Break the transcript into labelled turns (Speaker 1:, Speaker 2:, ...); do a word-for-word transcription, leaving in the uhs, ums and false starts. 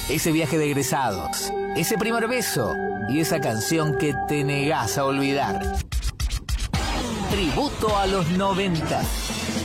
Speaker 1: ese viaje de egresados, ese primer beso y esa canción que te negás a olvidar. Tributo a los noventa.